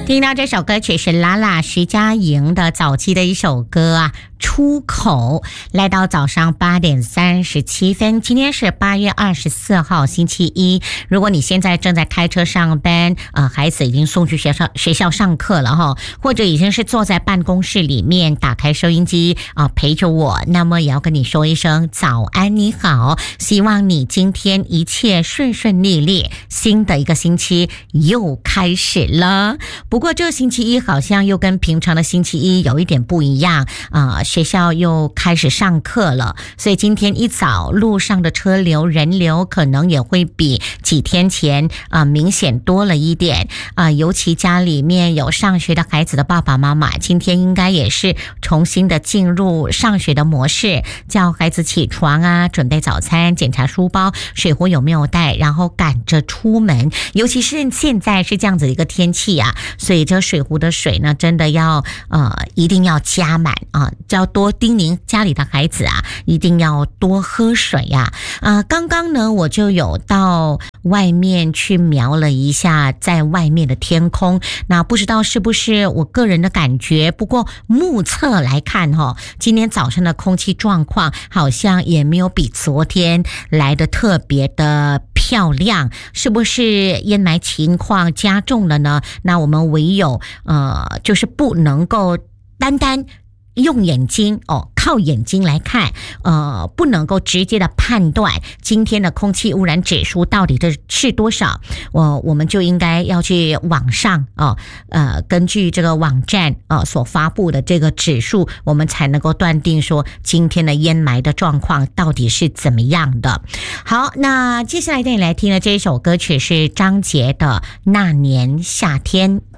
听到这首歌曲是拉拉徐佳莹的早期的一首歌啊，出口。来到早上8点37分，今天是8月24号星期一。如果你现在正在开车上班，孩子已经送去学校上课了哈，或者已经是坐在办公室里面打开收音机陪着我，那么也要跟你说一声早安你好，希望你今天一切顺顺利利，新的一个星期又开始了。不过这星期一好像又跟平常的星期一有一点不一样学校又开始上课了，所以今天一早路上的车流人流可能也会比几天前明显多了一点尤其家里面有上学的孩子的爸爸妈妈，今天应该也是重新的进入上学的模式，叫孩子起床准备早餐，检查书包，水壶有没有带，然后赶着出门。尤其是现在是这样子的一个天气所以这水壶的水呢，真的要一定要加满就要多叮咛家里的孩子一定要多喝水刚刚呢我就有到外面去瞄了一下在外面的天空，那不知道是不是我个人的感觉，不过目测来看今天早上的空气状况好像也没有比昨天来的特别的漂亮，是不是烟霾情况加重了呢？那我们唯有就是不能够单单用眼睛靠眼睛来看不能够直接的判断今天的空气污染指数到底这是多少，我们就应该要去网上根据这个网站所发布的这个指数，我们才能够断定说今天的烟霾的状况到底是怎么样的。好，那接下来带你来听的这一首歌曲是张杰的《那年夏天》。